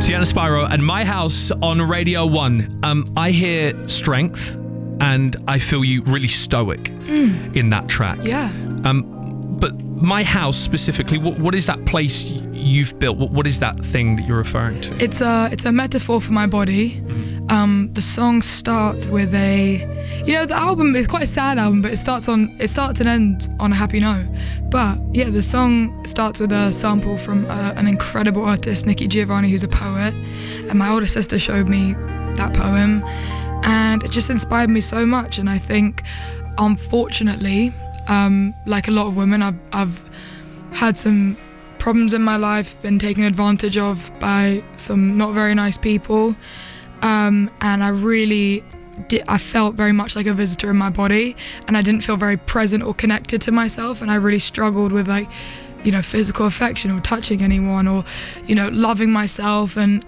Sienna Spyro and My House on Radio 1. I hear strength and I feel you really stoic in that track. Yeah. But My House specifically, what is that place you've built? What is that thing that you're referring to? It's a metaphor for my body. The song starts with the album is quite a sad album, but it starts and ends on a happy note. But yeah, the song starts with a sample from an incredible artist, Nikki Giovanni, who's a poet. And my older sister showed me that poem, and it just inspired me so much. And I think, unfortunately, like a lot of women, I've had some problems in my life, been taken advantage of by some not very nice people, and I felt very much like a visitor in my body, and I didn't feel very present or connected to myself, and I really struggled with physical affection or touching anyone or loving myself, and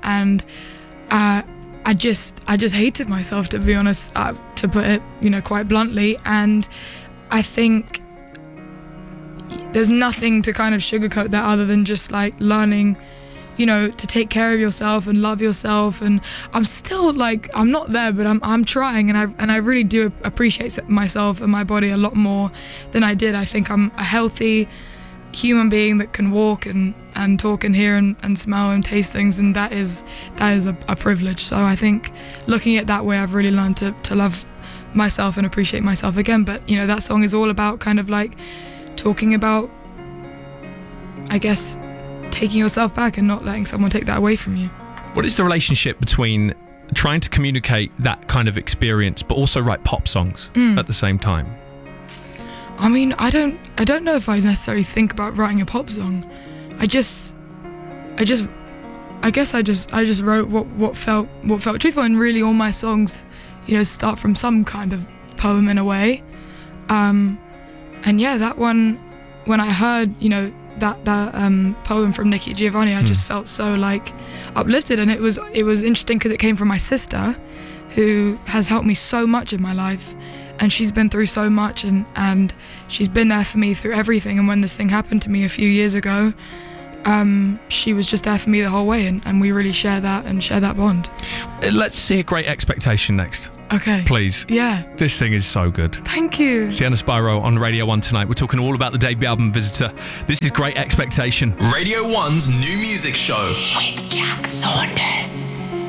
I just hated myself, to be honest, to put it quite bluntly. And I think there's nothing to kind of sugarcoat that other than just like learning to take care of yourself and love yourself. And I'm still I'm not there, but I'm trying, and I really do appreciate myself and my body a lot more than I did. I think I'm a healthy human being that can walk and talk and hear and smell and taste things, and that is a privilege. So I think looking at it that way, I've really learned to love myself and appreciate myself again. But that song is all about kind of like talking about, I guess, taking yourself back and not letting someone take that away from you. What is the relationship between trying to communicate that kind of experience but also write pop songs at the same time? I mean, I don't know if I necessarily think about writing a pop song. I guess I just wrote what felt truthful, and really all my songs start from some kind of poem in a way. And yeah, that one, when I heard that poem from Nikki Giovanni, I just felt so uplifted. And it was interesting because it came from my sister, who has helped me so much in my life, and she's been through so much, and she's been there for me through everything. And when this thing happened to me a few years ago, she was just there for me the whole way, and we really share that bond. Let's hear Great Expectation next. Okay. Please. Yeah. This thing is so good. Thank you. Sienna Spyro on Radio 1 tonight. We're talking all about the debut album Visitor. This is Great Expectation. Radio 1's new music show with Jack Saunders.